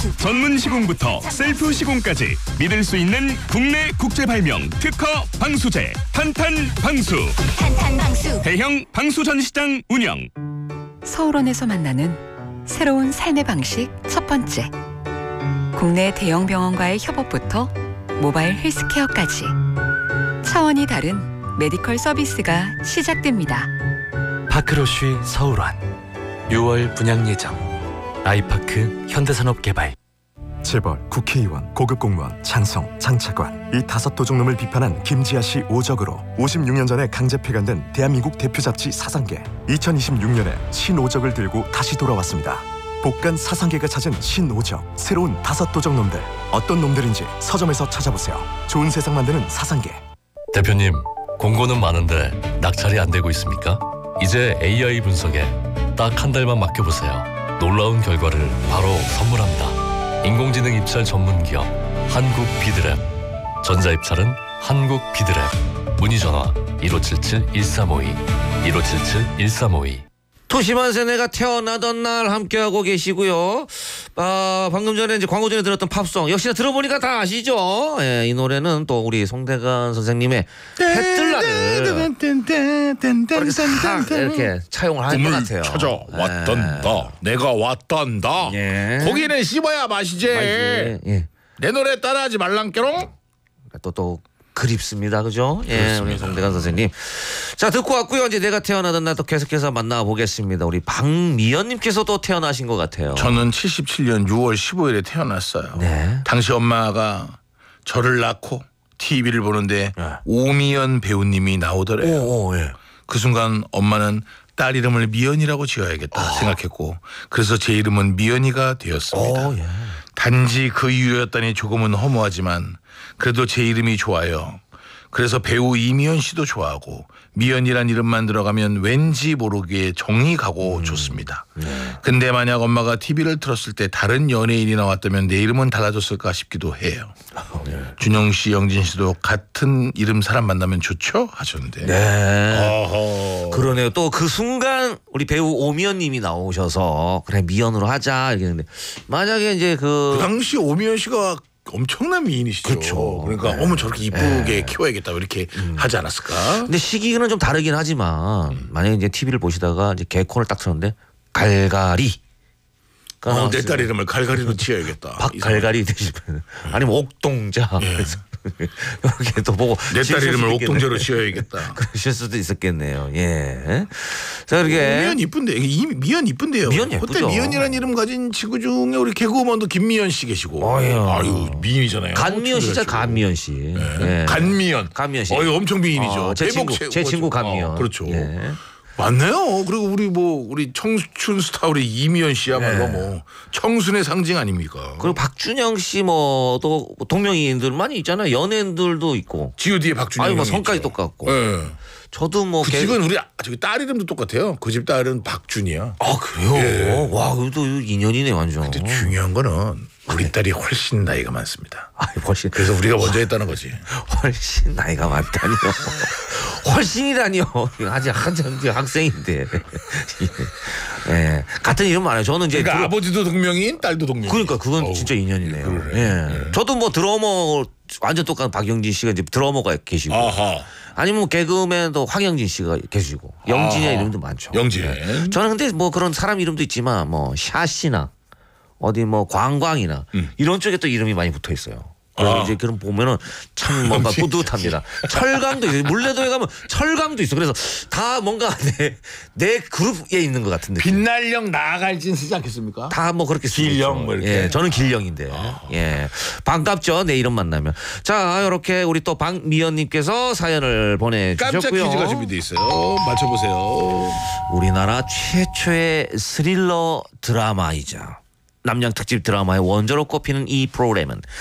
전문 시공부터 셀프 시공까지 믿을 수 있는 국내 국제 발명 특허 방수제 탄탄방수. 탄탄방수. 대형 방수 전시장 운영. 서울원에서 만나는 새로운 삶의 방식 첫 번째. 국내 대형 병원과의 협업부터 모바일 헬스케어까지 차원이 다른 메디컬 서비스가 시작됩니다. 파크로쉬 서울원 6월 분양 예정. 아이파크 현대산업개발. 재벌, 국회의원, 고급 공무원, 장성, 장차관 이 5도둑놈을 비판한 김지아 씨 오적으로 56년 전에 강제 폐간된 대한민국 대표 잡지 사상계 2026년에 신오적을 들고 다시 돌아왔습니다. 복간 사상계가 찾은 신오적 새로운 5도둑놈들 어떤 놈들인지 서점에서 찾아보세요. 좋은 세상 만드는 사상계. 대표님, 공고는 많은데 낙찰이 안 되고 있습니까? 이제 AI 분석에 딱 한 달만 맡겨보세요. 놀라운 결과를 바로 선물합니다. 인공지능 입찰 전문 기업 한국 비드랩. 전자입찰은 한국 비드랩. 문의 전화 1577-1352 1577-1352. 토시만 세네가 태어나던 날 함께하고 계시고요. 방금 전에 이제 광고 전에 들었던 팝송 역시나 들어보니까 다 아시죠? 예, 이 노래는 또 우리 송대관 선생님의 해뜰날을 이렇게 차용을 할 것 같아요. 찾아왔단다. 내가 왔단다. 예. 고기는 씹어야 맛이지. 예. 내 노래 따라하지 말랑께롱. 또 그립습니다, 그죠? 예, 우리 송대관 선생님. 자, 듣고 왔고요. 이제 내가 태어나던 날 또 계속해서 만나보겠습니다. 우리 박미연님께서도 태어나신 것 같아요. 저는 77년 6월 15일에 태어났어요. 네. 당시 엄마가 저를 낳고 TV를 보는데 오미연 배우님이 나오더래요. 예. 그 순간 엄마는 딸 이름을 미연이라고 지어야겠다 생각했고 그래서 제 이름은 미연이가 되었습니다. 예. 단지 그 이유였다니 조금은 허무하지만 그래도 제 이름이 좋아요. 그래서 배우 이미연 씨도 좋아하고 미연이란 이름만 들어가면 왠지 모르게 정이 가고 좋습니다. 근데 만약 엄마가 TV를 틀었을 때 다른 연예인이 나왔다면 내 이름은 달라졌을까 싶기도 해요. 준영 씨, 영진 씨도 같은 이름 사람 만나면 좋죠? 하셨는데. 네. 어허. 그러네요. 또 그 순간 우리 배우 오미연 님이 나오셔서 그래 미연으로 하자 이렇게 했는데 만약에 이제 그 당시 오미연 씨가 엄청난 미인이시죠. 그렇죠. 그러니까 어머 저렇게 이쁘게 키워야겠다 이렇게 하지 않았을까? 근데 시기는 좀 다르긴 하지만 만약에 이제 TV를 보시다가 이제 개콘을 딱 틀었는데 갈갈이 내 딸 이름을 갈갈이로 지어야겠다. 박갈갈이 되시면 아니면 옥동자 그래서 이렇게 또 보고 내 딸 이름을 옥동자로 지어야겠다. 그러실 수도 있었겠네요. 예. 자 이렇게 미연 이쁜데 미연 이쁜데요. 미연 예쁘죠. 그때 미연이라는 이름 가진 친구 중에 우리 개그우먼도 김미연 씨 계시고. 아유 미인이잖아요. 간미연 씨죠. 간미연 씨. 네. 간미연. 간미연 씨. 엄청 미인이죠. 제 친구 간미연. 그렇죠. 예. 맞네요. 그리고 우리 청춘 스타 우리 이미연 씨야말로 뭐 청순의 상징 아닙니까? 그리고 박준영 씨 뭐 또 동명이인들 많이 있잖아요. 연예인들도 있고. G.O.D의 박준영. 아니 뭐 성까지 똑같고. 네. 저도 뭐 그 집은 우리 저기 딸 이름도 똑같아요. 그 집 딸은 박준이야. 아 그래요? 예. 와 그래도 인연이네 완전. 근데 중요한 거는 우리 딸이 훨씬 나이가 많습니다. 훨씬. 그래서 우리가 먼저 했다는 거지. 훨씬 나이가 많다니요. 훨씬이라니요. 아직 한참 학생인데. 예. 같은 이름 많아요. 저는 이제 그러니까 아버지도 동명이인, 딸도 동명이인. 그러니까 그건 진짜 인연이네요. 그러네. 예. 저도 뭐 드러머 완전 똑같은 박영진 씨가 이제 드러머가 계시고. 아하. 아니면 뭐 개그맨도 황영진 씨가 계시고. 영진의 이름도 많죠. 영진. 예. 저는 근데 뭐 그런 사람 이름도 있지만 뭐 샤씨나 어디 뭐 광광이나 이런 쪽에 또 이름이 많이 붙어 있어요. 그래서 이제 그런 보면은 참 뭔가 뿌듯합니다. 철강도 있어요. 물레동에 가면 철강도 있어. 그래서 다 뭔가 내 그룹에 있는 것 같은 느낌. 빛날령 나아갈진 쓰지 않겠습니까? 다 뭐 그렇게 쓰죠. 길령 뭐 이렇게. 예, 저는 길령인데. 예. 반갑죠. 내 이름 만나면. 자, 이렇게 우리 또 박미연님께서 사연을 보내주셨고요. 깜짝 퀴즈가 준비돼 있어요. 맞춰보세요. 우리나라 최초의 스릴러 드라마이자 남양 특집 드라마의 원조로 꼽히는 이 프로그램은